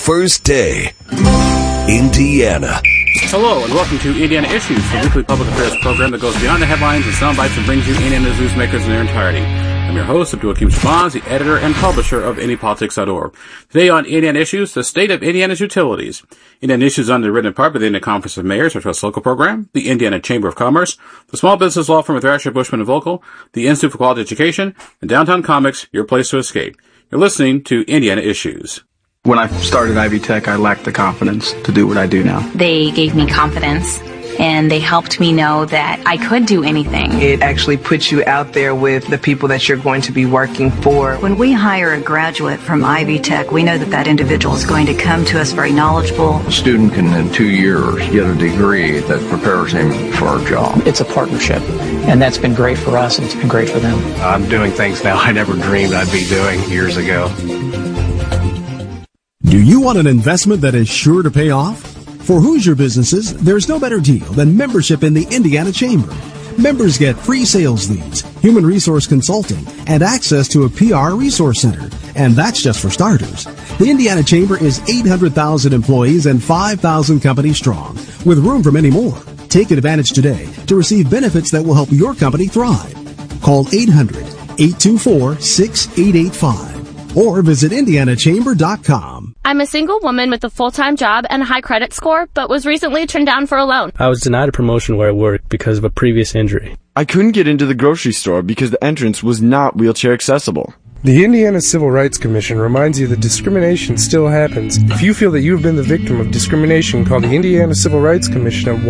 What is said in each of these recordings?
First Day, Indiana. Hello and welcome to Indiana Issues, the weekly public affairs program that goes beyond the headlines and sound bites and brings you Indiana's newsmakers in their entirety. I'm your host, Abdul Hakim Shabazz, the editor and publisher of IndyPolitics.org. Today on Indiana Issues, the state of Indiana's utilities. Indiana Issues is underwritten in part by the Indiana Conference of Mayors, our Trust Local program, the Indiana Chamber of Commerce, the Small Business Law Firm of Thrasher, Bushman & Volkel, the Institute for Quality Education, and Downtown Comics, your place to escape. You're listening to Indiana Issues. When I started Ivy Tech, I lacked the confidence to do what I do now. They gave me confidence, and they helped me know that I could do anything. It actually puts you out there with the people that you're going to be working for. When we hire a graduate from Ivy Tech, we know that that individual is going to come to us very knowledgeable. A student can, in 2 years, get a degree that prepares him for a job. It's a partnership, and that's been great for us, and it's been great for them. I'm doing things now I never dreamed I'd be doing years ago. Do you want an investment that is sure to pay off? For Hoosier businesses, there's no better deal than membership in the Indiana Chamber. Members get free sales leads, human resource consulting, and access to a PR resource center. And that's just for starters. The Indiana Chamber is 800,000 employees and 5,000 companies strong, with room for many more. Take advantage today to receive benefits that will help your company thrive. Call 800-824-6885 or visit indianachamber.com. I'm a single woman with a full-time job and a high credit score, but was recently turned down for a loan. I was denied a promotion where I worked because of a previous injury. I couldn't get into the grocery store because the entrance was not wheelchair accessible. The Indiana Civil Rights Commission reminds you that discrimination still happens. If you feel that you have been the victim of discrimination, call the Indiana Civil Rights Commission at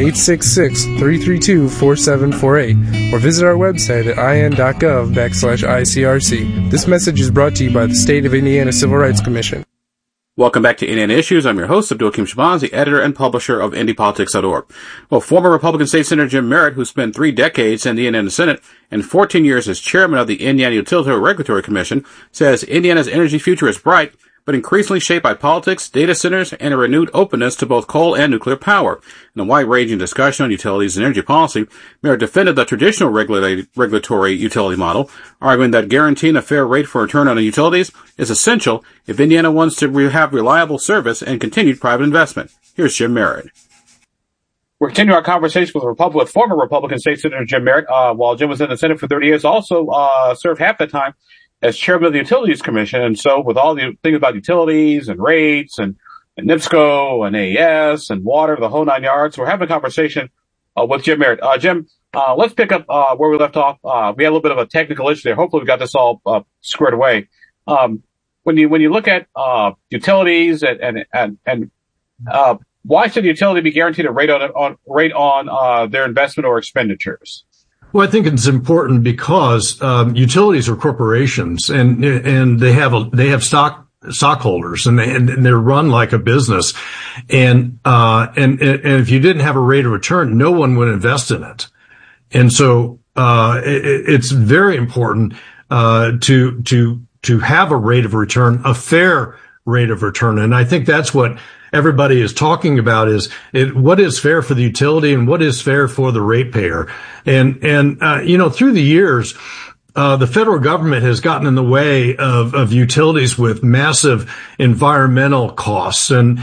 1-866-332-4748 or visit our website at in.gov/ICRC. This message is brought to you by the State of Indiana Civil Rights Commission. Welcome back to Indiana Issues. I'm your host, Abdul Hakim Shabazz, the editor and publisher of IndyPolitics.org. Well, former Republican State Senator Jim Merritt, who spent 3 decades in the Indiana Senate and 14 years as chairman of the Indiana Utility Regulatory Commission, says Indiana's energy future is bright, but increasingly shaped by politics, data centers, and a renewed openness to both coal and nuclear power. In a wide-ranging discussion on utilities and energy policy, Merritt defended the traditional regulatory utility model, arguing that guaranteeing a fair rate for return on utilities is essential if Indiana wants to have reliable service and continued private investment. Here's Jim Merritt. We're continuing our conversation with former Republican State Senator Jim Merritt. While Jim was in the Senate for 30 years, also served half the time as chairman of the Utilities Commission. And so with all the things about utilities and rates and NIPSCO and AES and water, the whole 9 yards, we're having a conversation with Jim Merritt. Jim, let's pick up where we left off. We had a little bit of a technical issue there. Hopefully we got this all squared away. When you look at utilities and why should the utility be guaranteed a rate on their investment or expenditures? Well, I think it's important because utilities are corporations, and they have stockholders, and they're run like a business, and if you didn't have a rate of return, no one would invest in it, and so it's very important to have a rate of return, a fair rate of return, and I think that's what everybody is talking about is what is fair for the utility and what is fair for the ratepayer. And through the years, the federal government has gotten in the way of utilities with massive environmental costs. And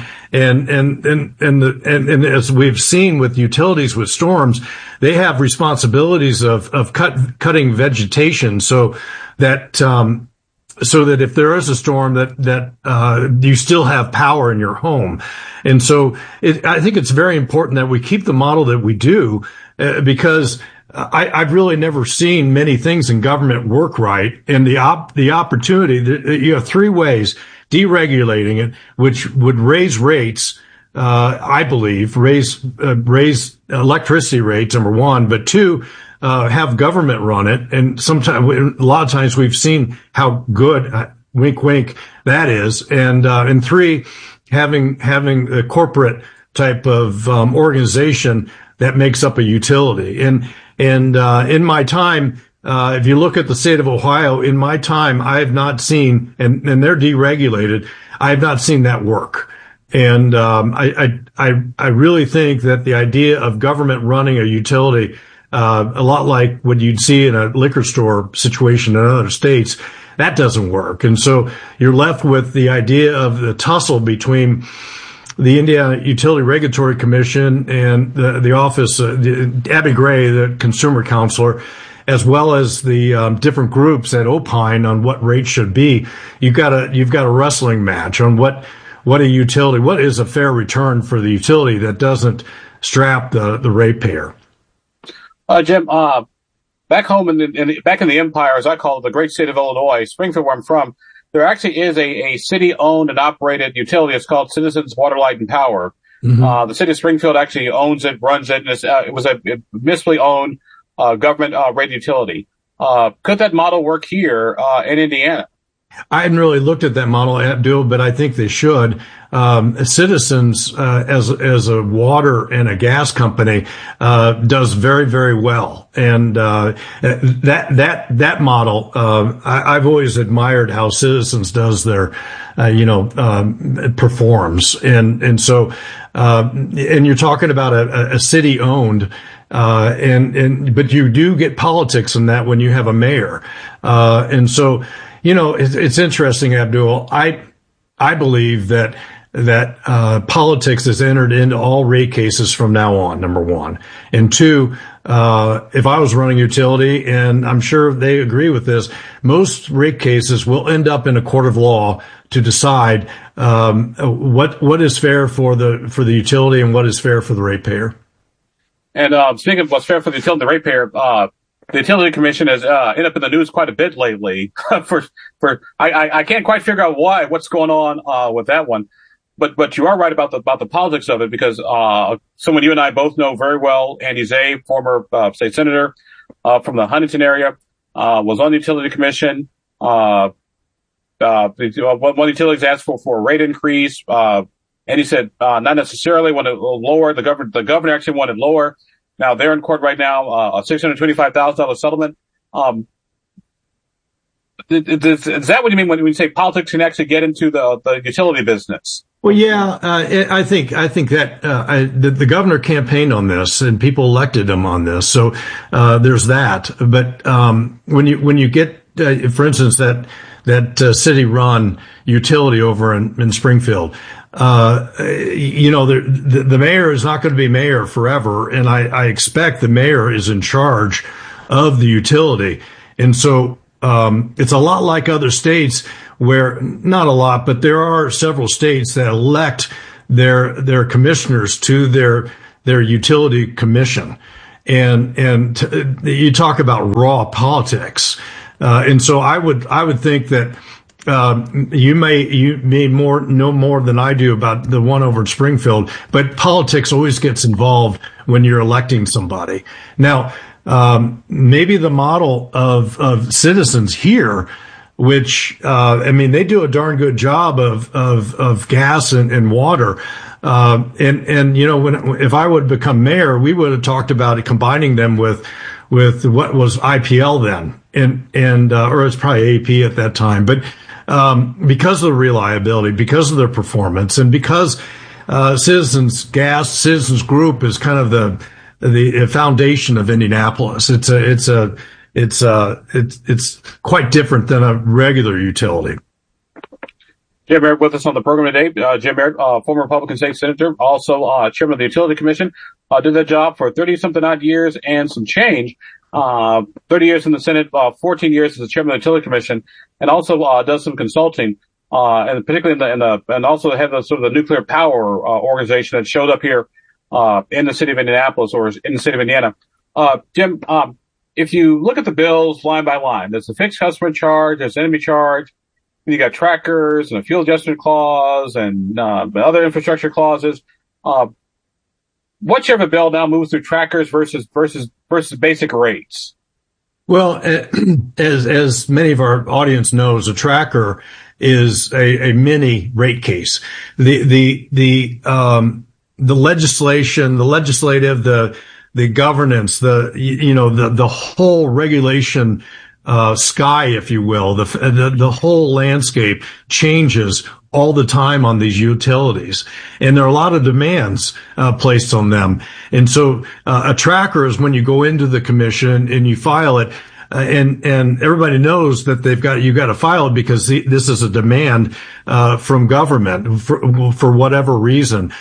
as we've seen with utilities with storms, they have responsibilities of cutting vegetation so that if there is a storm that you still have power in your home. And so I think it's very important that we keep the model that we do, because I've really never seen many things in government work right. And the opportunity, you have 3 ways: deregulating it, which would raise rates, I believe, raise electricity rates, number 1, but 2, have government run it. And a lot of times we've seen how good, wink, wink, that is. And 3, having a corporate type of, organization that makes up a utility. And in my time, if you look at the state of Ohio, in my time, I have not seen, and they're deregulated, I have not seen that work. And, I really think that the idea of government running a utility, a lot like what you'd see in a liquor store situation in other states, that doesn't work. And so you're left with the idea of the tussle between the Indiana Utility Regulatory Commission and the office, Abby Gray, the consumer counselor, as well as the different groups that opine on what rates should be. You've got a wrestling match on what is a fair return for the utility that doesn't strap the ratepayer. Jim, back home back in the Empire, as I call it, the great state of Illinois, Springfield, where I'm from, there actually is a city-owned and operated utility. It's called Citizens Water, Light, and Power. Mm-hmm. The city of Springfield actually owns it, runs it, and it was a municipally owned government rated utility. Could that model work here in Indiana? I hadn't really looked at that model, Abdul, but I think they should. Citizens, as a water and a gas company, does very, very well. And, that model, I've always admired how Citizens does their, performs. And so, and you're talking about a city owned, but you do get politics in that when you have a mayor. And so, it's interesting, Abdul. I believe that politics is entered into all rate cases from now on, number one. And two, if I was running utility, and I'm sure they agree with this, most rate cases will end up in a court of law to decide what is fair for the utility and what is fair for the ratepayer. And speaking of what's fair for the utility and the ratepayer, the Utility Commission has ended up in the news quite a bit lately. I can't quite figure out what's going on with that one, but you are right about the politics of it, because someone you and I both know very well, Andy Zay, former state senator from the Huntington area, was on the Utility Commission. One of the utilities asked for a rate increase, and he said not necessarily wanted lower. The governor actually wanted lower. Now, they're in court right now, a $625,000 settlement. Is that what you mean when you say politics can actually get into the utility business? Well, yeah, I think that the governor campaigned on this and people elected him on this. So there's that. But when you get, for instance, that city-run utility over in Springfield, the mayor is not going to be mayor forever, and I expect the mayor is in charge of the utility. And so it's a lot like other states where, not a lot, but there are several states that elect their commissioners to their utility commission. And you talk about raw politics. And so I would think that you may know more than I do about the one over in Springfield, but politics always gets involved when you're electing somebody. Now, maybe the model of Citizens here, which, they do a darn good job of gas and water. If I would become mayor, we would have talked about combining them with what was IPL then, or it's probably AP at that time. But because of the reliability, because of their performance, and because Citizens Group is kind of the foundation of Indianapolis. It's quite different than a regular utility. Jim Merritt with us on the program today. Jim Merritt, former Republican state senator, also chairman of the Utility Commission, did that job for 30-something odd years and some change. 30 years in the Senate, 14 years as the chairman of the Utility Commission, and also does some consulting, and particularly and also have the sort of the nuclear power organization that showed up here in the city of Indianapolis, or in the city of Indiana. Jim, if you look at the bills line by line, there's a fixed customer charge, there's an enemy charge, and you got trackers and a fuel adjustment clause and other infrastructure clauses. Whichever bill now moves through trackers versus basic rates? Well, as many of our audience knows, a tracker is a mini rate case. The legislation, the legislative, the governance, the whole regulation sky, if you will, the whole landscape changes all the time on these utilities, and there are a lot of demands placed on them. And so a tracker is when you go into the commission and you file it. and everybody knows that you got to file it because this is a demand from government for whatever reason.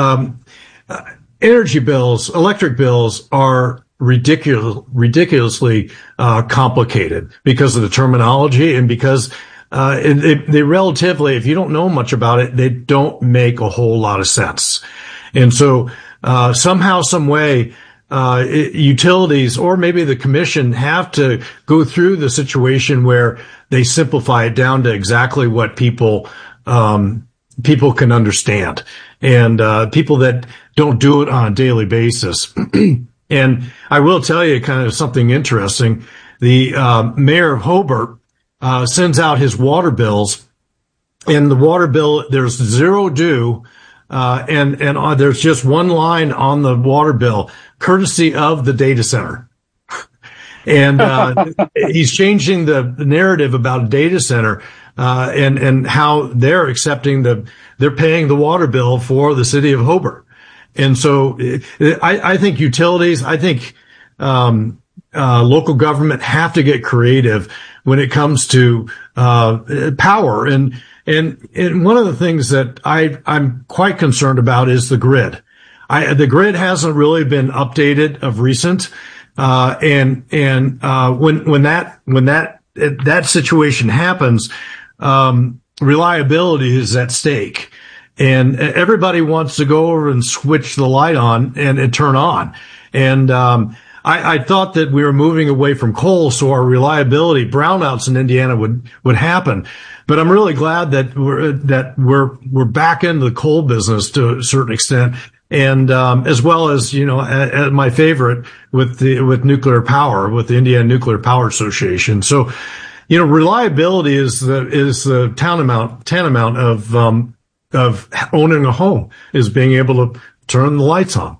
Energy bills, electric bills are ridiculously complicated because of the terminology and because they relatively, if you don't know much about it, they don't make a whole lot of sense. And so somehow, some way, utilities or maybe the commission have to go through the situation where they simplify it down to exactly what people can understand, and people that don't do it on a daily basis. And I will tell you kind of something interesting. The mayor of Hobart sends out his water bills, and the water bill, there's zero due, and there's just one line on the water bill, courtesy of the data center. And he's changing the narrative about data center and how they're paying the water bill for the city of Hobart. And so I think utilities, local government have to get creative when it comes to power. And one of the things that I'm quite concerned about is the grid. The grid hasn't really been updated of recent. When that situation happens, reliability is at stake. And everybody wants to go over and switch the light on and turn on. And I thought that we were moving away from coal, so our reliability brownouts in Indiana would happen. But I'm really glad that we're back into the coal business to a certain extent, and as well as my favorite with nuclear power, with the Indiana Nuclear Power Association. So, reliability is the tantamount of owning a home, is being able to turn the lights on.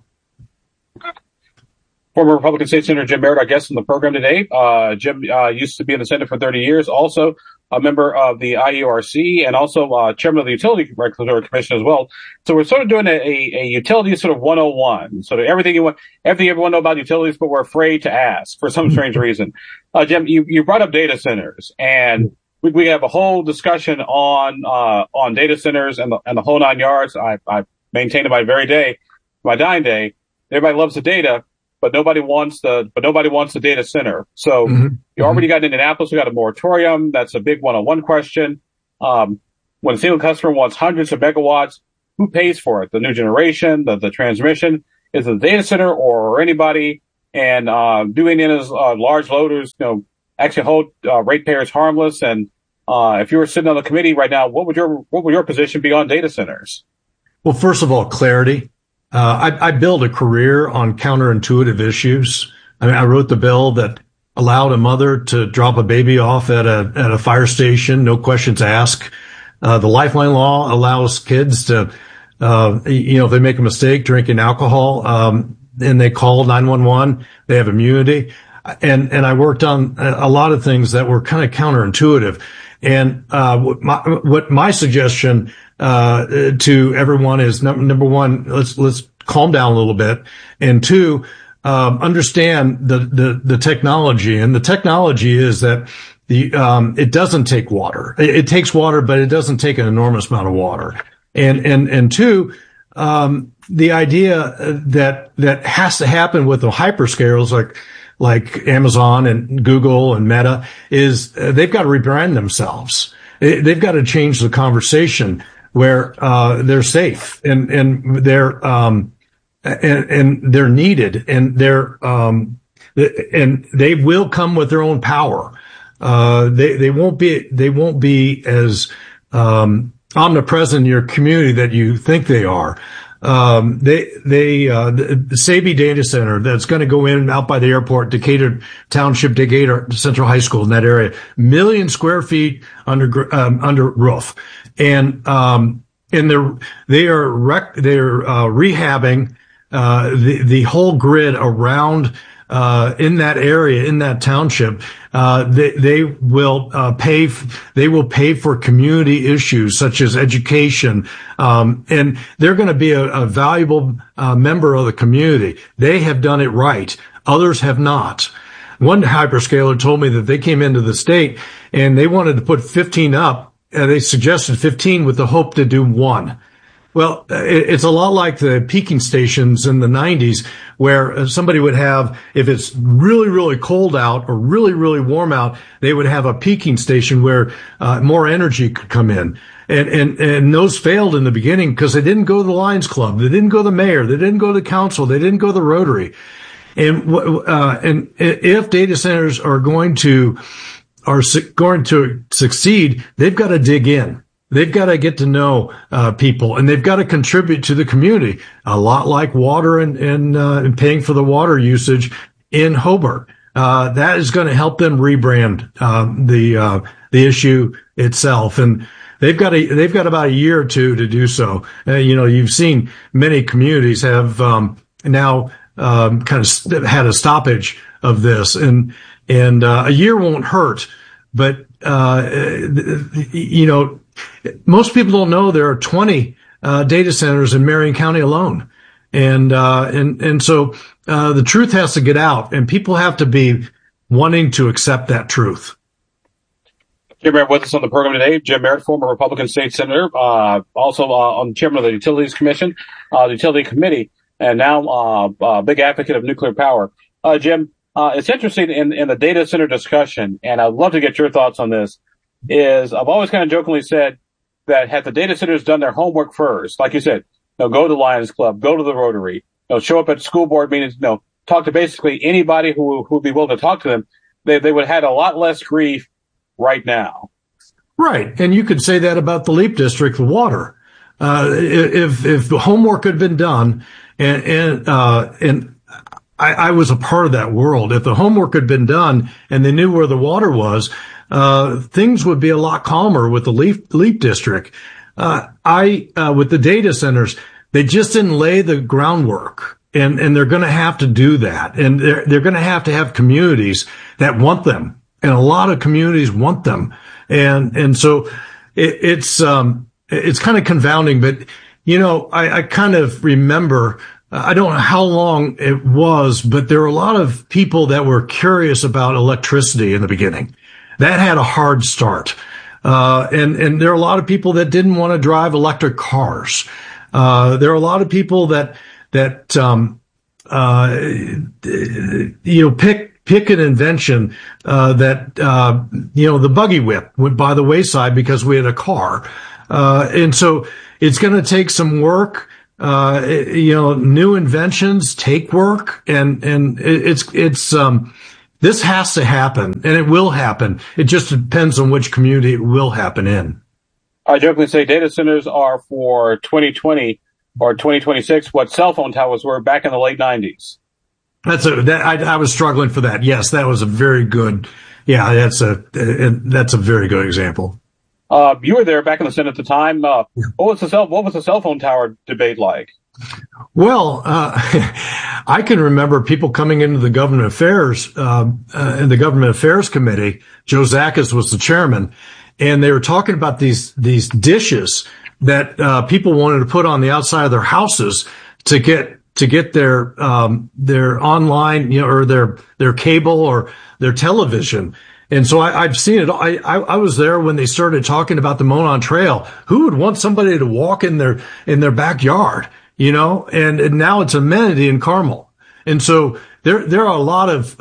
Former Republican State Senator Jim Merritt, our guest on the program today. Jim used to be in the Senate for 30 years, also a member of the IURC, and also chairman of the Utility Regulatory Commission as well. So we're sort of doing a utility sort of 101, sort of everything everyone know about utilities, but we're afraid to ask for some strange reason. Jim, you brought up data centers, and we have a whole discussion on data centers and the whole nine yards. I maintain it my dying day. Everybody loves the data, but nobody wants the data center. So you already got in Indianapolis, we got a moratorium. That's a big one-on-one question. When a single customer wants hundreds of megawatts, who pays for it? The new generation, the transmission, is it the data center or anybody? And do Indiana's large loaders, actually hold ratepayers harmless? And if you were sitting on the committee right now, what would your position be on data centers? Well, first of all, clarity. I built a career on counterintuitive issues. I mean, I wrote the bill that allowed a mother to drop a baby off at a fire station, no questions asked. The Lifeline law allows kids to, if they make a mistake drinking alcohol, and they call 911, they have immunity. And I worked on a lot of things that were kind of counterintuitive. And what my suggestion to everyone is number one, let's calm down a little bit, and two, understand the technology. And the technology is that it doesn't take water. It takes water, but it doesn't take an enormous amount of water. And two, the idea that has to happen with the hyperscalers like Amazon and Google and Meta is they've got to rebrand themselves. They've got to change the conversation where they're safe and they're needed, and they will come with their own power. They won't be as omnipresent in your community that you think they are. The Sabi data center that's going to go in out by the airport, Decatur Township, Decatur Central High School, in that area, 1 million square feet under roof. And they're rehabbing, the whole grid around, in that area, in that township. They will pay for community issues such as education. And they're going to be a valuable, member of the community. They have done it right. Others have not. one hyperscaler told me that they came into the state and they wanted to put 15 up. They suggested 15 with the hope to do 1. Well, it's a lot like the peaking stations in the 90s where somebody would have, if it's really, really cold out or really, really warm out, they would have a peaking station where more energy could come in. And those failed in the beginning because they didn't go to the Lions Club. They didn't go to the mayor. They didn't go to the council. They didn't go to the Rotary. And if data centers are going to succeed, they've got to dig in. They've got to get to know people, and they've got to contribute to the community, a lot like water and paying for the water usage in Hobart. That is going to help them rebrand the issue itself, and they've got about a year or two to do so. You've seen many communities have now kind of had a stoppage of this, and a year won't hurt, but most people don't know there are 20 data centers in Marion County alone, and so the truth has to get out, and people have to be wanting to accept that truth. Jim Merritt with us on the program today. Jim Merritt, former Republican state senator, also on chairman of the Utilities Commission, the Utility Committee, and now big advocate of nuclear power. Jim, it's interesting in the data center discussion, and I'd love to get your thoughts on this. Is I've always kind of jokingly said that had the data centers done their homework first, like you said, go to the Lions Club, go to the Rotary, show up at school board meetings, talk to basically anybody who would be willing to talk to them, they would have had a lot less grief right now. Right. And you could say that about the LEAP district, the water. If the homework had been done and I was a part of that world, if the homework had been done and they knew where the water was, things would be a lot calmer with the LEAP district. With the data centers, they just didn't lay the groundwork, and they're going to have to do that. And they're going to have communities that want them. And a lot of communities want them. And so it's kind of confounding, but I kind of remember, I don't know how long it was, but there were a lot of people that were curious about electricity in the beginning. That had a hard start. And there are a lot of people that didn't want to drive electric cars. There are a lot of people that pick an invention, the buggy whip went by the wayside because we had a car. And so it's going to take some work. New inventions take work, and this has to happen, and it will happen. It just depends on which community it will happen in. I jokingly say data centers are for 2020 or 2026 what cell phone towers were back in the late 90s. I was struggling for that. Yes, that was a very good. Yeah, that's a very good example. You were there back in the Senate at the time. What was the cell phone tower debate like? Well, I can remember people coming into the government affairs, in the government affairs committee. Joe Zakas was the chairman, and they were talking about these dishes that people wanted to put on the outside of their houses to get their online, or their cable or their television. And so I've seen it. I was there when they started talking about the Monon Trail. Who would want somebody to walk in their backyard, and now it's amenity in Carmel. And so there are a lot of,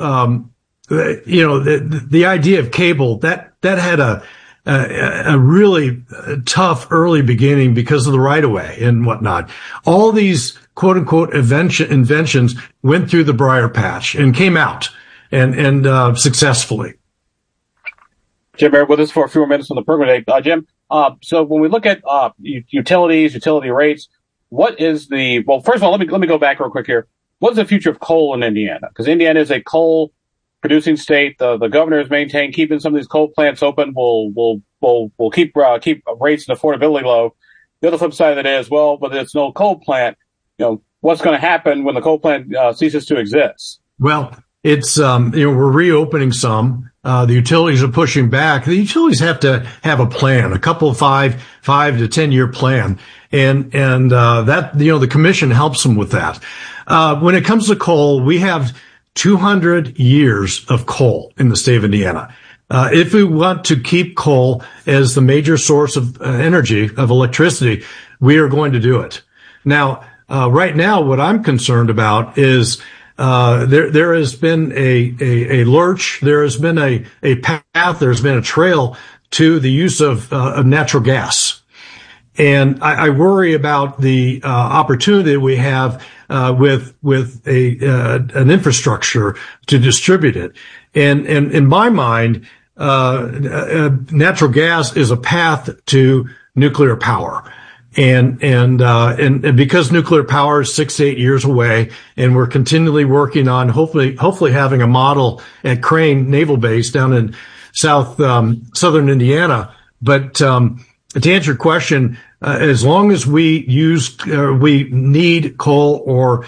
the idea of cable that had a really tough early beginning because of the right of way and whatnot. All these quote unquote inventions went through the briar patch and came out and successfully. Jim Merritt with us for a few more minutes on the program today. Jim, so when we look at utilities, utility rates, what is first of all, let me go back real quick here. What is the future of coal in Indiana? Because Indiana is a coal producing state. The governor has maintained keeping some of these coal plants open will keep rates and affordability low. The other flip side of it is, but there's no coal plant. What's going to happen when the coal plant ceases to exist? Well, it's we're reopening some. The utilities are pushing back. The utilities have to have a plan, a couple of 5 to 10 year plan. And that, the commission helps them with that. When it comes to coal, we have 200 years of coal in the state of Indiana. If we want to keep coal as the major source of energy, of electricity, we are going to do it. Now, right now, what I'm concerned about is there has been a lurch, there has been a path, there's been a trail to the use of natural gas. And I worry about the opportunity that we have with an infrastructure to distribute it. And in my mind, natural gas is a path to nuclear power. And because nuclear power is 6 to 8 years away, and we're continually working on hopefully having a model at Crane Naval Base down in southern Indiana. But to answer your question, as long as we need coal or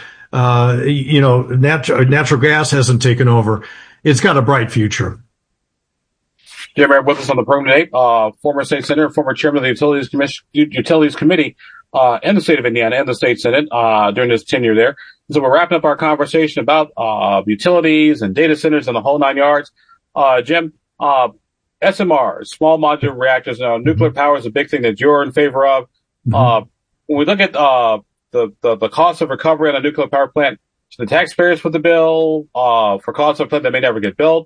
natural gas hasn't taken over, it's got a bright future. Jim Merritt with us on the program today, former state senator, former chairman of the Utilities Committee in the state of Indiana and the state Senate during his tenure there. So we're wrapping up our conversation about utilities and data centers and the whole 9 yards. Jim, SMRs, small modular reactors. Now, nuclear power is a big thing that you're in favor of. When we look at the cost of recovery on a nuclear power plant, to the taxpayers for the bill, for costs of a plant that may never get built.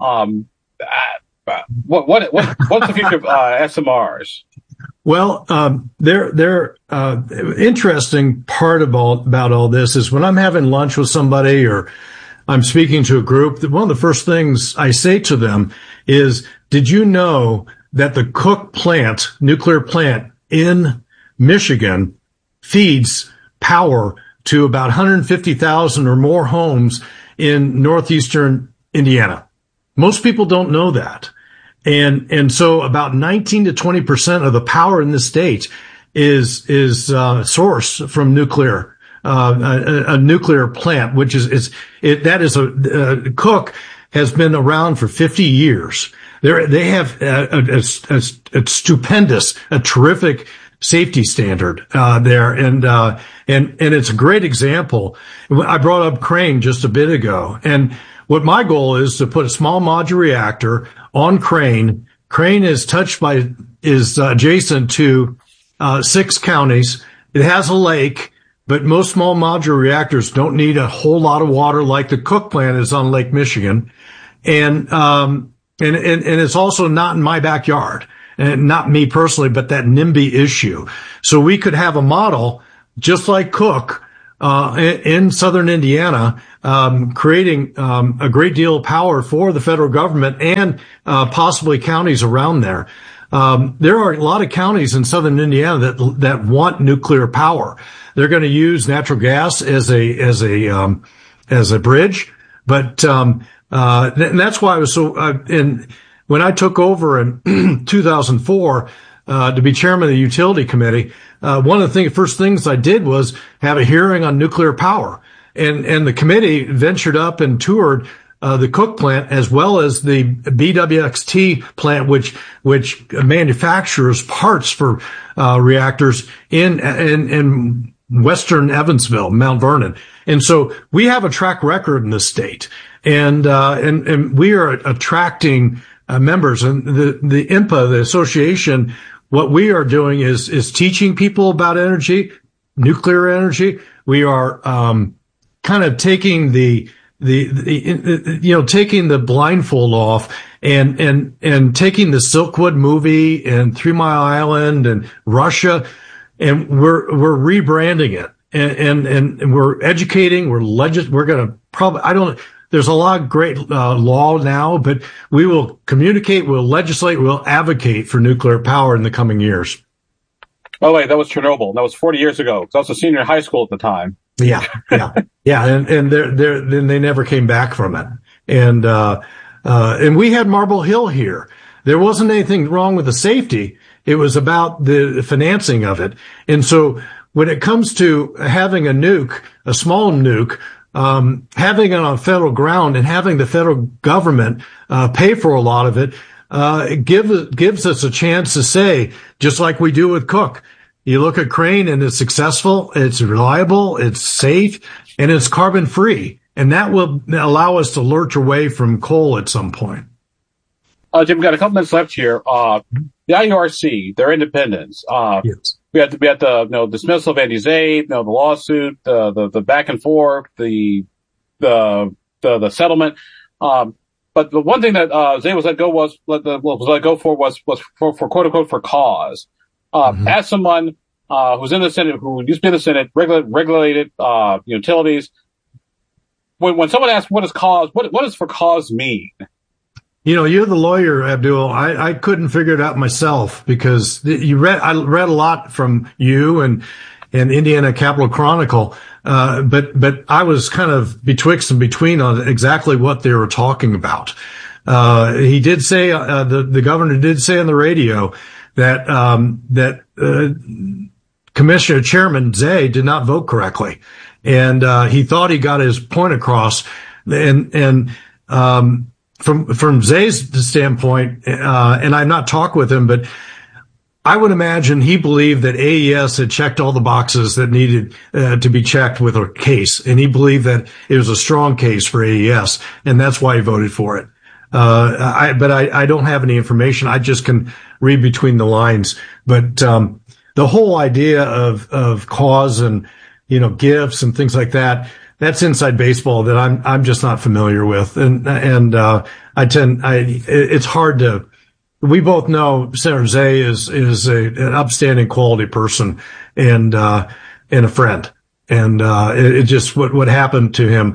What's the future of SMRs? Well, they're interesting part about all this is when I'm having lunch with somebody or I'm speaking to a group, one of the first things I say to them is, did you know that the Cook plant, nuclear plant in Michigan, feeds power to about 150,000 or more homes in northeastern Indiana? Most people don't know that. And so about 19 to 20% of the power in the state is sourced from nuclear, a nuclear plant, which Cook has been around for 50 years. They have a stupendous, a terrific safety standard there, and it's a great example. I brought up Crane just a bit ago, and what my goal is to put a small modular reactor on Crane. Crane is adjacent to 6 counties. It has a lake, but most small modular reactors don't need a whole lot of water like the Cook plant is on Lake Michigan, and it's also not in my backyard. And not me personally, but that NIMBY issue. So we could have a model just like Cook in southern Indiana, creating a great deal of power for the federal government and possibly counties around there. There are a lot of counties in southern Indiana that want nuclear power. They're going to use natural gas as a bridge, but and that's why I was so when I took over in 2004 to be chairman of the Utility Committee, one of the first things I did was have a hearing on nuclear power. And the committee ventured up and toured the Cook plant as well as the BWXT plant, which manufactures parts for reactors in western Evansville, Mount Vernon. And so we have a track record in this state, and we are attracting members, and the IMPA, the association, what we are doing is teaching people about energy, nuclear energy. We are kind of taking taking the blindfold off and taking the Silkwood movie and 3 Mile Island and Russia, and we're rebranding it and we're educating. We're going to probably There's a lot of great law now, but we will communicate, we'll legislate, we'll advocate for nuclear power in the coming years. Oh, wait, that was Chernobyl. That was 40 years ago. I was a senior in high school at the time. Yeah. And they never came back from it. And we had Marble Hill here. There wasn't anything wrong with the safety. It was about the financing of it. And so when it comes to having a nuke, a small nuke, having it on federal ground and having the federal government pay for a lot of it, it gives us a chance to say, just like we do with Cook, you look at Crane and it's successful, it's reliable, it's safe, and it's carbon free. and that will allow us to lurch away from coal at some point. Jim, we've got a couple minutes left here. The IURC, their independence. Yes. We had the dismissal of Andy Zay, the lawsuit, the back and forth, the settlement. But the one thing that Zay was let go was quote unquote for cause. As someone who's in the Senate, who used to be in the Senate, regulated utilities, when someone asks what is cause, what does for cause mean? You're the lawyer, Abdul. I couldn't figure it out myself because I read a lot from you and Indiana Capital Chronicle. But I was kind of betwixt and between on exactly what they were talking about. He did say, the governor did say on the radio that Commissioner Chairman Zay did not vote correctly. And, he thought he got his point across. From Zay's standpoint, and I've not talked with him, but I would imagine he believed that AES had checked all the boxes that needed to be checked with a case, and he believed that it was a strong case for AES, and that's why he voted for it. But I don't have any information. I just can read between the lines. But the whole idea of cause and gifts and things like that, that's inside baseball that I'm just not familiar with. It's hard to, we both know Senator Zay is an upstanding quality person and a friend. And, it just, what happened to him,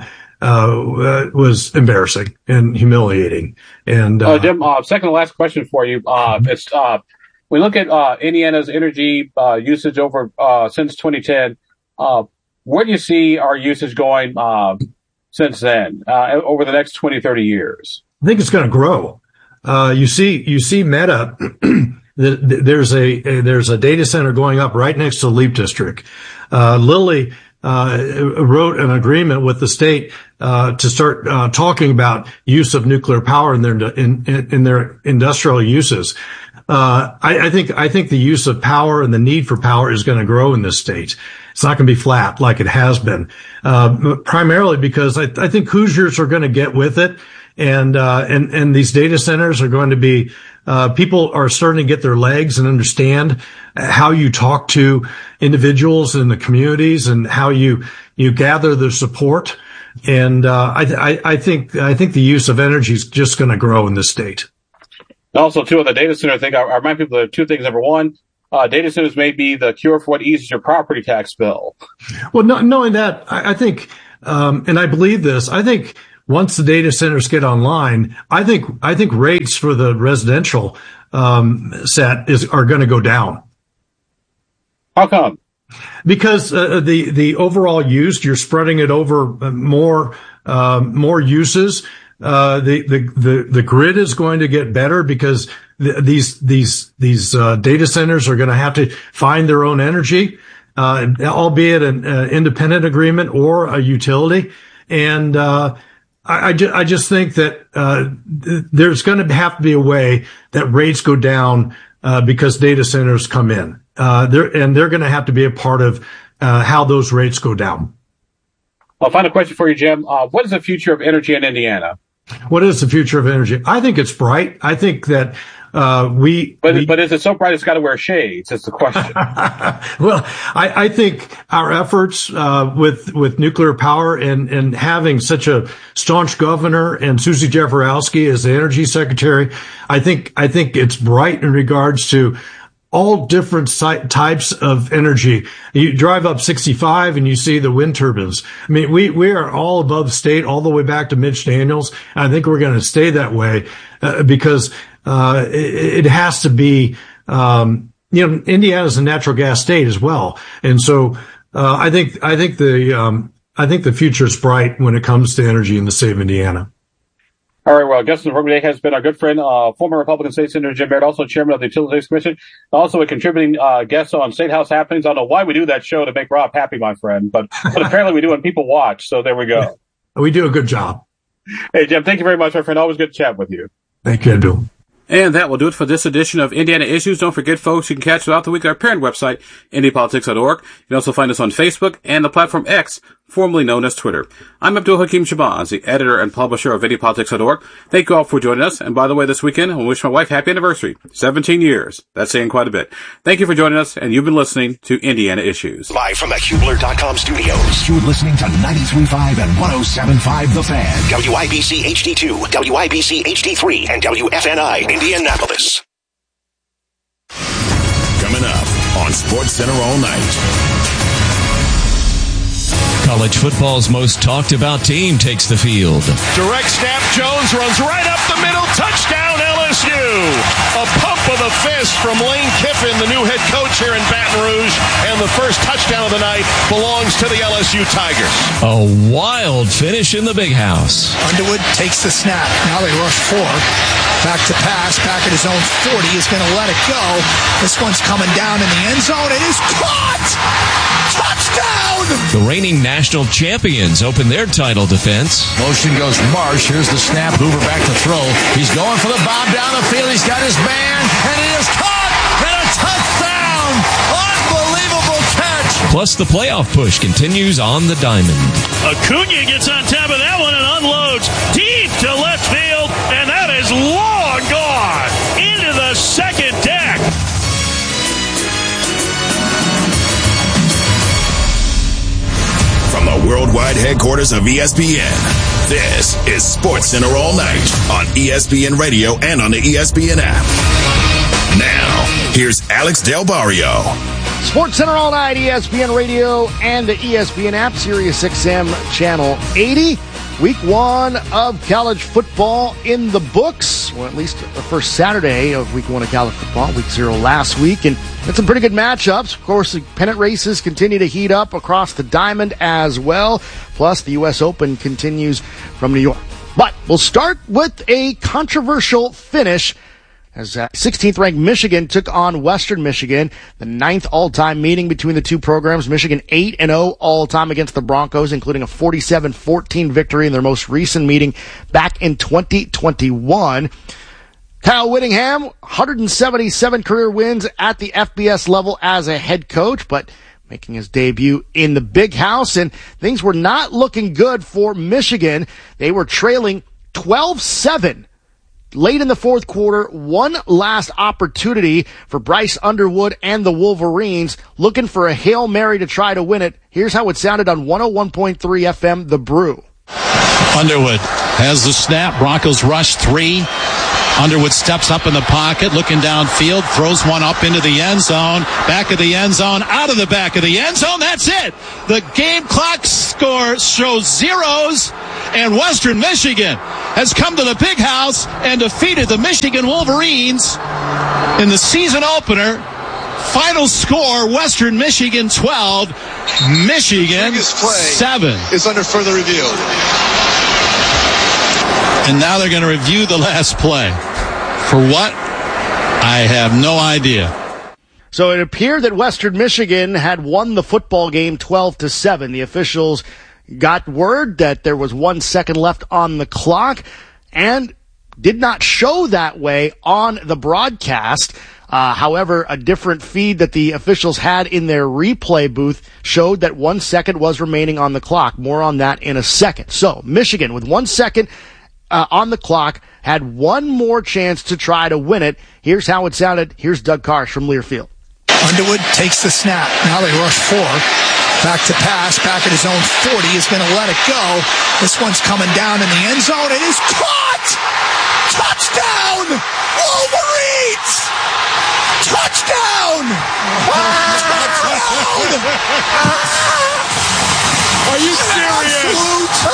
was embarrassing and humiliating. And, Jim, second to last question for you. It's, we look at, Indiana's energy, usage over, since 2010, where do you see our usage going since then, over the next 20, 30 years? I think it's going to grow. You see Meta, there's a data center going up right next to the Leap District. Lilly wrote an agreement with the state to start talking about use of nuclear power in their industrial uses. I think the use of power and the need for power is going to grow in this state. It's not going to be flat like it has been, primarily because I think Hoosiers are going to get with it. And these data centers are going to be, people are starting to get their legs and understand how you talk to individuals in the communities and how you gather their support. And, I think the use of energy is just going to grow in this state. Also, too, on the data center thing, I remind people of two things. Number one, data centers may be the cure for what eases your property tax bill. Well, knowing that, I think, and I believe this, I think once the data centers get online, I think rates for the residential, set are going to go down. How come? Because, the overall use, you're spreading it over more uses. The grid is going to get better because these data centers are going to have to find their own energy, albeit an independent agreement or a utility. And, I just think that, there's going to have to be a way that rates go down, because data centers come in. They're going to have to be a part of, how those rates go down. Well, final question for you, Jim. What is the future of energy in Indiana? What is the future of energy? I think it's bright. I think that, But is it so bright it's got to wear shades? That's the question. Well, I think our efforts, with nuclear power and having such a staunch governor and Susie Jefferowski as the energy secretary, I think it's bright in regards to all different types of energy. You drive up 65 and you see the wind turbines. I mean, we are all above state all the way back to Mitch Daniels. And I think we're going to stay that way, because, it has to be, Indiana's a natural gas state as well. And so, I think the future is bright when it comes to energy in the state of Indiana. All right, well, guest in the program today has been our good friend, former Republican State Senator Jim Merritt, also chairman of the Utilities Commission, also a contributing guest on State House Happenings. I don't know why we do that show to make Rob happy, my friend, but apparently we do when people watch, so there we go. We do a good job. Hey, Jim, thank you very much, my friend. Always good to chat with you. Thank you, Bill. And that will do it for this edition of Indiana Issues. Don't forget, folks, you can catch throughout the week our parent website, IndyPolitics.org. You can also find us on Facebook and the platform X, formerly known as Twitter. I'm Abdul Hakim Shabazz, the editor and publisher of IndyPolitics.org. Thank you all for joining us. And by the way, this weekend, I wish my wife happy anniversary. 17 years. That's saying quite a bit. Thank you for joining us, and you've been listening to Indiana Issues. Live from the Hubler.com studios, you're listening to 93.5 and 107.5 The Fan. WIBC HD2, WIBC HD3, and WFNI Indianapolis. Coming up on SportsCenter All Night. College football's most talked about team takes the field. Direct snap, Jones runs right up the middle, touchdown LSU. A pump of the fist from Lane Kiffin, the new head coach here in Baton Rouge, and the first touchdown of the night belongs to the LSU Tigers. A wild finish in the Big House. Underwood takes the snap. Now they rush 4. Back to pass, back at his own 40. He's going to let it go. This one's coming down in the end zone. It is caught! Touchdown! The reigning national champions open their title defense. Motion goes Marsh. Here's the snap. Hoover back to throw. He's going for the bomb down the field. He's got his man, and it is caught! And a touchdown! Unbelievable catch! Plus, the playoff push continues on the diamond. Acuna gets on top of that one and unloads deep to left field, and that is long gone into the second deck. From the worldwide headquarters of ESPN, this is SportsCenter All Night on ESPN Radio and on the ESPN app. Now, here's Alex Del Barrio. SportsCenter All Night, ESPN Radio and the ESPN app, Sirius XM Channel 80. Week 1 of college football in the books. Well, at least the first Saturday of Week 1 of college football. Week 0 last week. And had some pretty good matchups. Of course, the pennant races continue to heat up across the diamond as well. Plus, the U.S. Open continues from New York. But we'll start with a controversial finish as 16th-ranked Michigan took on Western Michigan, the 9th all-time meeting between the two programs. Michigan 8-0 all-time against the Broncos, including a 47-14 victory in their most recent meeting back in 2021. Kyle Whittingham, 177 career wins at the FBS level as a head coach, but making his debut in the Big House, and things were not looking good for Michigan. They were trailing 12-7. Late in the fourth quarter, one last opportunity for Bryce Underwood and the Wolverines, looking for a Hail Mary to try to win it. Here's how it sounded on 101.3 FM, The Brew. Underwood has the snap. Broncos rush 3. Underwood steps up in the pocket, looking downfield, throws one up into the end zone, back of the end zone, out of the back of the end zone. That's it. The game clock score shows zeros, and Western Michigan has come to the Big House and defeated the Michigan Wolverines in the season opener. Final score, Western Michigan 12, Michigan 7. Is under further review. And now they're going to review the last play. For what? I have no idea. So it appeared that Western Michigan had won the football game 12-7. The officials got word that there was 1 second left on the clock and did not show that way on the broadcast. However, a different feed that the officials had in their replay booth showed that 1 second was remaining on the clock. More on that in a second. So Michigan, with 1 second on the clock, had one more chance to try to win it. Here's how it sounded. Here's Doug Karsh from Learfield. Underwood takes the snap. Now they rush 4. Back to pass, back at his own 40. He's going to let it go. This one's coming down in the end zone. It is caught! Touchdown! Wolverines! Touchdown! Are you serious?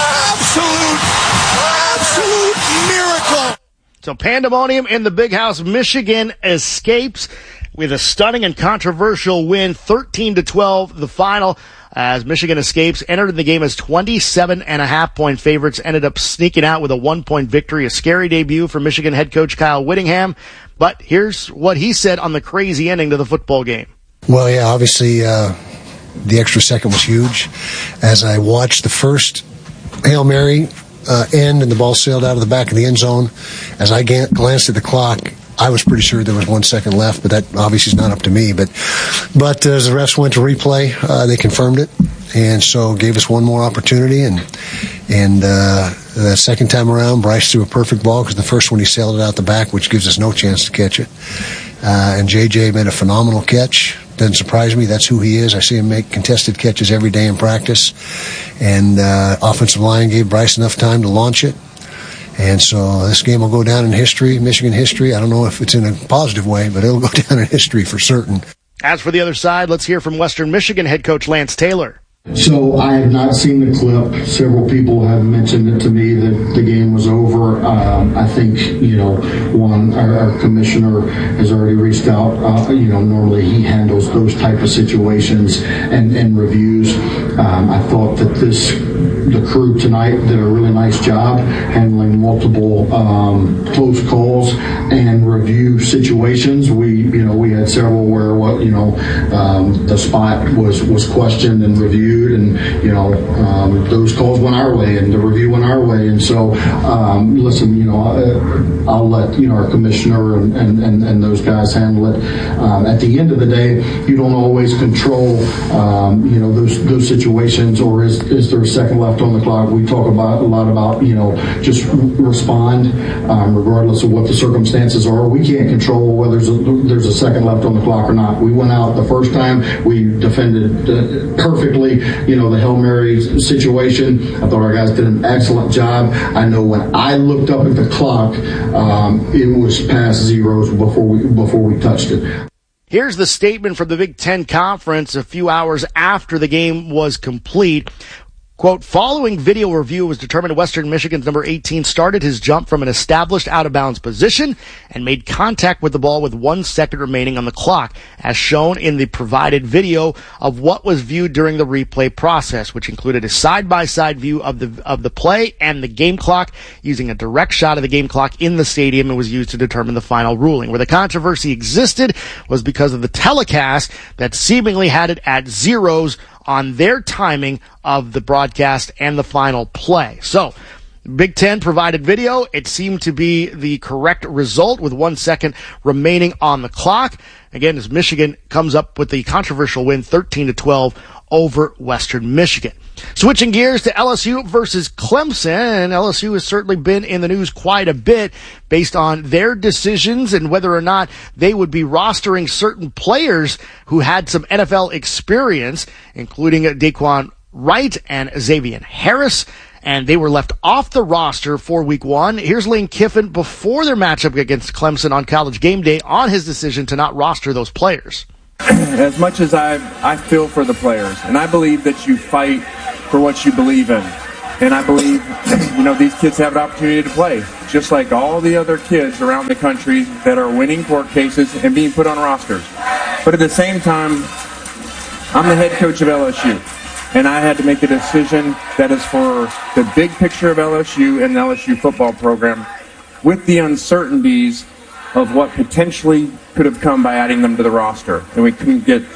Absolute miracle. So pandemonium in the Big House. Michigan escapes with a stunning and controversial win, 13-12, the final, as Michigan escapes, entered in the game as 27.5-point favorites, ended up sneaking out with a 1-point victory, a scary debut for Michigan head coach Kyle Whittingham. But here's what he said on the crazy ending to the football game. Well, yeah, obviously, the extra second was huge. As I watched the first Hail Mary end and the ball sailed out of the back of the end zone, as I glanced at the clock, I was pretty sure there was 1 second left, but that obviously is not up to me. But as the refs went to replay, they confirmed it, and so gave us one more opportunity. And the second time around, Bryce threw a perfect ball because the first one he sailed it out the back, which gives us no chance to catch it. And JJ made a phenomenal catch. Doesn't surprise me. That's who he is. I see him make contested catches every day in practice. And offensive line gave Bryce enough time to launch it. And so this game will go down in history, Michigan history. I don't know if it's in a positive way, but it'll go down in history for certain. As for the other side, let's hear from Western Michigan head coach Lance Taylor. So I have not seen the clip. Several people have mentioned it to me that the game was over. I think, our commissioner has already reached out. Normally he handles those type of situations and reviews. I thought that the crew tonight did a really nice job handling multiple close calls and review situations. We had several where the spot was questioned and reviewed. And those calls went our way, and the review went our way. And so, listen, I'll let our commissioner and those guys handle it. At the end of the day, you don't always control those situations. Or is there a second left on the clock? We talk a lot about just respond regardless of what the circumstances are. We can't control whether there's a second left on the clock or not. We went out the first time. We defended perfectly. The Hail Mary situation, I thought our guys did an excellent job. I know when I looked up at the clock, it was past zeros before we touched it. Here's the statement from the Big Ten Conference a few hours after the game was complete. Quote, following video review, it was determined Western Michigan's number 18 started his jump from an established out-of-bounds position and made contact with the ball with 1 second remaining on the clock, as shown in the provided video of what was viewed during the replay process, which included a side-by-side view of the play and the game clock, using a direct shot of the game clock in the stadium, and was used to determine the final ruling. Where the controversy existed was because of the telecast that seemingly had it at zeros on their timing of the broadcast and the final play. So, Big Ten provided video. It seemed to be the correct result with 1 second remaining on the clock. Again, as Michigan comes up with the controversial win 13-12 over Western Michigan. Switching gears to LSU versus Clemson. LSU has certainly been in the news quite a bit based on their decisions and whether or not they would be rostering certain players who had some NFL experience, including Daquan Wright and Xavier Harris, and they were left off the roster for Week 1. Here's Lane Kiffin before their matchup against Clemson on College Game Day on his decision to not roster those players. As much as I feel for the players, and I believe that you fight for what you believe in. And I believe, these kids have an opportunity to play, just like all the other kids around the country that are winning court cases and being put on rosters. But at the same time, I'm the head coach of LSU, and I had to make a decision that is for the big picture of LSU and the LSU football program, with the uncertainties of what potentially could have come by adding them to the roster. And we couldn't get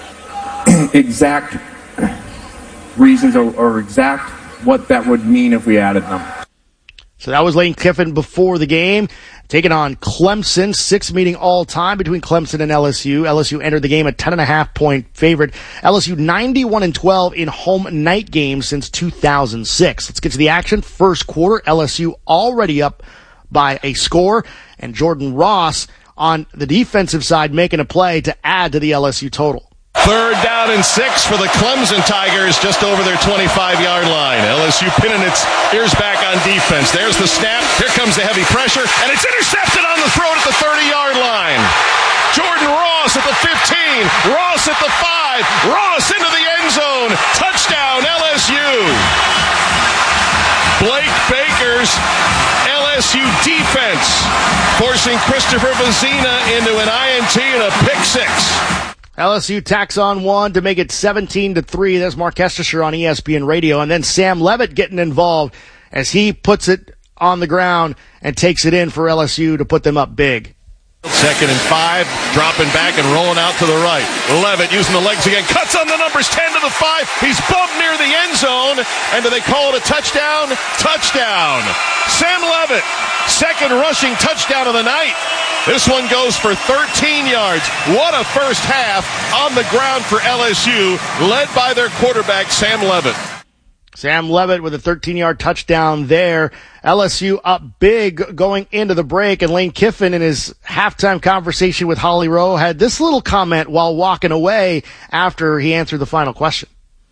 exact reasons or exact what that would mean if we added them. So that was Lane Kiffin before the game, taking on Clemson. 6th meeting all time between Clemson and LSU. LSU entered the game a 10.5-point favorite. LSU 91-12 in home night games since 2006. Let's get to the action. First quarter, LSU already up by a score, and Jordan Ross on the defensive side making a play to add to the LSU total. 3rd down and 6 for the Clemson Tigers just over their 25-yard line. LSU pinning its ears back on defense. There's the snap. Here comes the heavy pressure, and it's intercepted on the throat at the 30-yard line. Jordan Ross at the 15. Ross at the 5. Ross into the end zone. Touchdown, LSU. Blake Baker's LSU defense forcing Christopher Vazina into an INT and a pick 6. LSU tacks on one to make it 17-3. That's Mark Estisher on ESPN Radio. And then Sam Levitt getting involved as he puts it on the ground and takes it in for LSU to put them up big. 2nd and 5, dropping back and rolling out to the right. Levitt using the legs again, cuts on the numbers 10 to the 5. He's bumped near the end zone. And do they call it a touchdown? Touchdown. Sam Levitt, 2nd rushing touchdown of the night. This one goes for 13 yards. What a first half on the ground for LSU, led by their quarterback, Sam Levitt. Sam Levitt with a 13-yard touchdown there. LSU up big going into the break, and Lane Kiffin in his halftime conversation with Holly Rowe had this little comment while walking away after he answered the final question.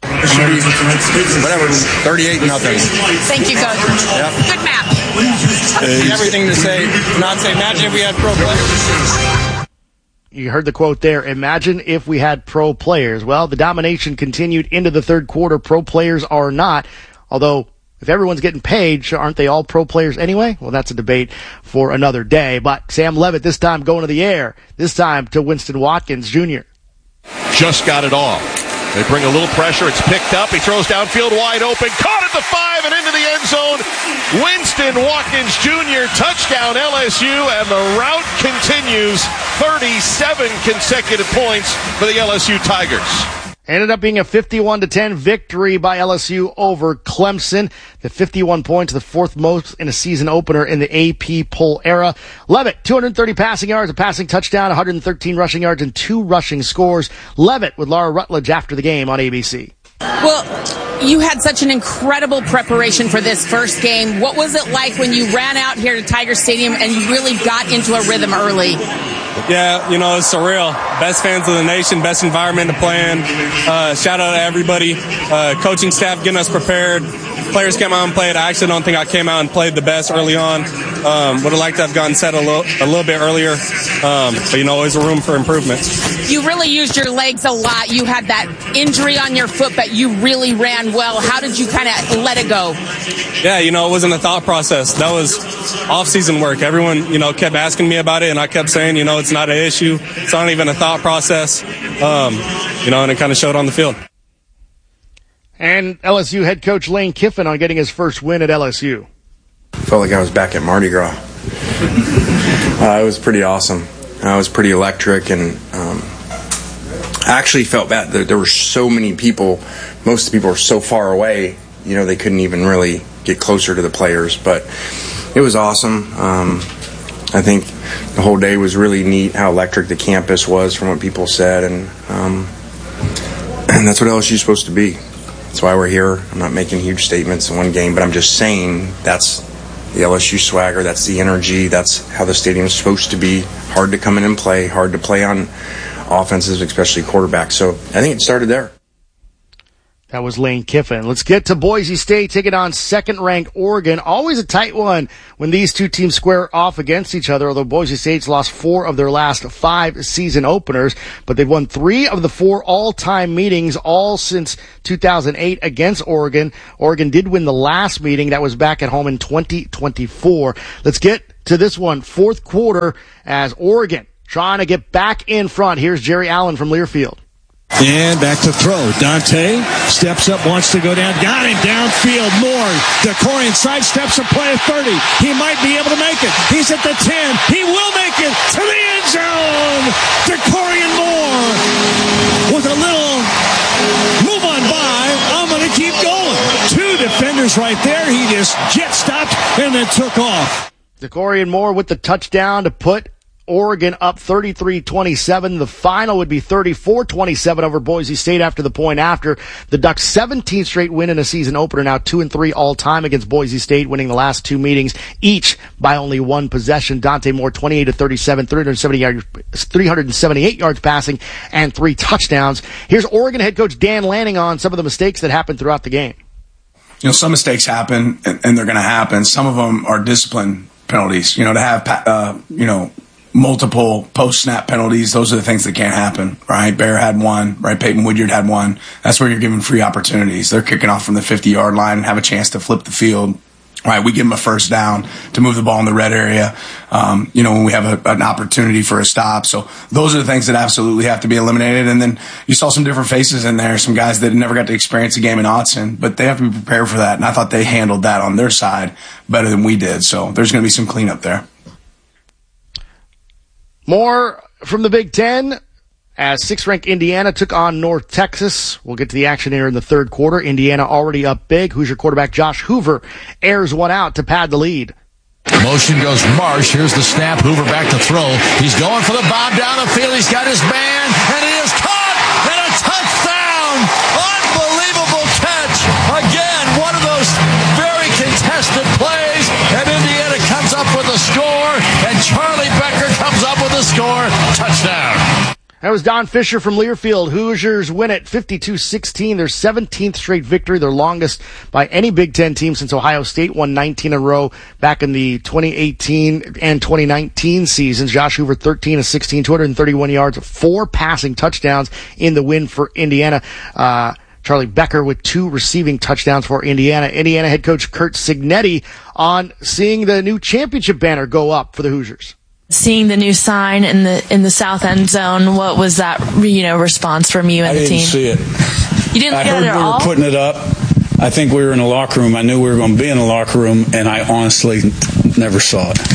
Whatever, 38-0. Thank you, Coach. Yep. Good map. Everything to say, not say, imagine if we had pro players. You heard the quote there. Imagine if we had pro players. Well, the domination continued into the third quarter. Pro players are not. Although, if everyone's getting paid, aren't they all pro players anyway? Well, that's a debate for another day. But Sam Levitt this time going to the air. This time to Winston Watkins Jr. Just got it off. They bring a little pressure. It's picked up. He throws downfield wide open. Caught at the 5 and into the end zone. Winston Watkins Jr. touchdown LSU, and the route continues. 37 consecutive points for the LSU Tigers. Ended up being a 51-10 victory by LSU over Clemson. The 51 points, the fourth most in a season opener in the AP poll era. Levitt, 230 passing yards, a passing touchdown, 113 rushing yards, and 2 rushing scores. Levitt with Laura Rutledge after the game on ABC. Well, you had such an incredible preparation for this first game. What was it like when you ran out here to Tiger Stadium and you really got into a rhythm early? Yeah, it's surreal. Best fans of the nation, best environment to play in. Shout out to everybody. Coaching staff getting us prepared. Players came out and played. I actually don't think I came out and played the best early on. Would have liked to have gotten set a little bit earlier. But, always a room for improvement. You really used your legs a lot. You had that injury on your foot, but you really ran well. How did you kind of let it go? Yeah, it wasn't a thought process. That was off-season work. Everyone, kept asking me about it, and I kept saying, it's not an issue. It's not even a thought process. And it kind of showed on the field. And LSU head coach Lane Kiffin on getting his first win at LSU. Felt like I was back at Mardi Gras. It was pretty awesome. It was pretty electric, and I actually felt bad that there were so many people. Most of the people were so far away, they couldn't even really get closer to the players. But it was awesome. I think the whole day was really neat, how electric the campus was from what people said, and that's what LSU is supposed to be. That's why we're here. I'm not making huge statements in one game, but I'm just saying that's the LSU swagger, that's the energy, that's how the stadium is supposed to be. Hard to come in and play, hard to play on offenses, especially quarterbacks. So I think it started there. That was Lane Kiffin. Let's get to Boise State taking on second-ranked Oregon. Always a tight one when these two teams square off against each other, although Boise State's lost 4 of their last 5 season openers, but they've won 3 of the 4 all-time meetings, all since 2008 against Oregon. Oregon did win the last meeting. That was back at home in 2024. Let's get to this one, fourth quarter, as Oregon trying to get back in front. Here's Jerry Allen from Learfield. And back to throw. Dante steps up, wants to go down. Got him downfield. Moore. DeCorian sidesteps a play at 30. He might be able to make it. He's at the 10. He will make it to the end zone. DeCorian Moore with a little move on by. I'm going to keep going. 2 defenders right there. He just jet stopped and then took off. DeCorian Moore with the touchdown to put Oregon up 33-27. The final would be 34-27 over Boise State after the point after. The Ducks' 17th straight win in a season opener, now 2-3 all time against Boise State, winning the last 2 meetings, each by only 1 possession. Dante Moore 28-37, 378 yards passing, and 3 touchdowns. Here's Oregon head coach Dan Lanning on some of the mistakes that happened throughout the game. Some mistakes happen, and they're going to happen. Some of them are discipline penalties. To have, multiple post-snap penalties, those are the things that can't happen, right? Bear had 1, right? Peyton Woodyard had 1. That's where you're giving free opportunities. They're kicking off from the 50-yard line and have a chance to flip the field, right? We give them a first down to move the ball in the red area, when we have an opportunity for a stop. So those are the things that absolutely have to be eliminated. And then you saw some different faces in there, some guys that never got to experience a game in Autzen, but they have to be prepared for that. And I thought they handled that on their side better than we did. So there's going to be some cleanup there. More from the Big Ten as 6th-ranked Indiana took on North Texas. We'll get to the action here in the third quarter. Indiana already up big. Hoosier quarterback Josh Hoover airs one out to pad the lead. Motion goes Marsh. Here's the snap. Hoover back to throw. He's going for the bomb down the field. He's got his man, and it is caught, and a touchdown! Unbelievable catch! Again, one of those very contested plays, and Indiana comes up with a score, and Charlie Becker comes up with a score. Touchdown! That was Don Fisher from Learfield. Hoosiers win it 52-16. Their 17th straight victory, their longest by any Big Ten team since Ohio State won 19 in a row back in the 2018 and 2019 seasons. Josh Hoover, 13 of 16, 231 yards, 4 passing touchdowns in the win for Indiana. Charlie Becker with 2 receiving touchdowns for Indiana. Indiana head coach Curt Cignetti on seeing the new championship banner go up for the Hoosiers. Seeing the new sign in the south end zone, what was that, response from you and the team? I didn't see it. You didn't look at it at all? I heard we were putting it up. I think we were in the locker room. I knew we were going to be in the locker room, and I honestly never saw it.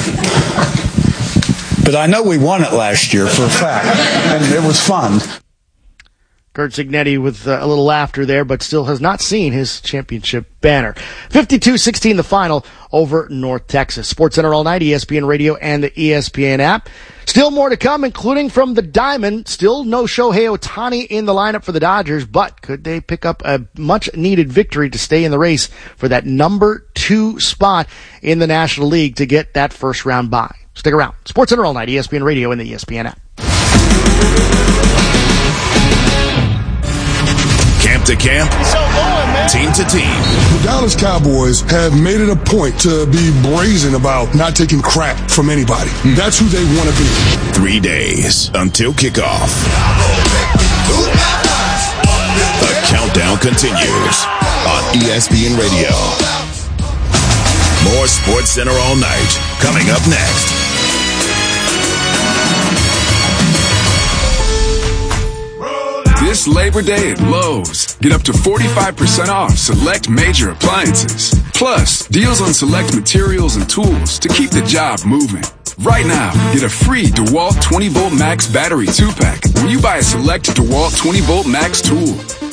But I know we won it last year for a fact, and it was fun. Curt Cignetti with a little laughter there, but still has not seen his championship banner. 52-16 the final over North Texas. SportsCenter all night, ESPN Radio and the ESPN app. Still more to come, including from the Diamond. Still no Shohei Ohtani in the lineup for the Dodgers, but could they pick up a much-needed victory to stay in the race for that number 2 spot in the National League to get that first-round bye? Stick around. SportsCenter all night, ESPN Radio and the ESPN app. Camp to camp, team to team. The Dallas Cowboys have made it a point to be brazen about not taking crap from anybody. That's who they want to be. 3 days until kickoff. The countdown continues on ESPN Radio. More SportsCenter all night coming up next. This Labor Day at Lowe's, get up to 45% off select major appliances. Plus, deals on select materials and tools to keep the job moving. Right now, get a free DeWalt 20-volt Max battery 2-pack when you buy a select DeWalt 20-volt Max tool.